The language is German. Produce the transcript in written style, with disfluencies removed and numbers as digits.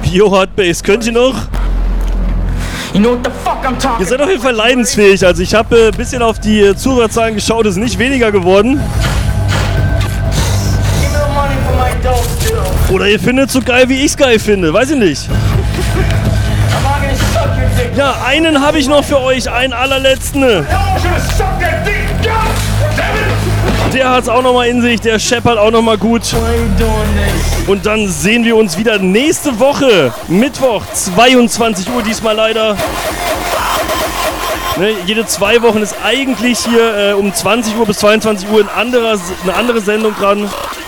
Yo, Hardbase, könnt ihr noch? You know what the fuck I'm talking Ihr seid auf jeden Fall leidensfähig. Also ich habe ein bisschen auf die Zuhörerzahlen geschaut, es ist nicht weniger geworden. Give me the money for my dope still. Oder ihr findet es so geil, wie ich es geil finde. Weiß ich nicht. I'm not gonna suck your dick. Ja, einen habe ich noch für euch, einen allerletzten. I want you to suck that dick. God damn it. Der hat es auch nochmal in sich, der scheppert auch nochmal gut. Why are you doing this? Und dann sehen wir uns wieder nächste Woche, Mittwoch, 22 Uhr diesmal leider. Ne, jede 2 Wochen ist eigentlich hier um 20 Uhr bis 22 Uhr eine andere Sendung dran.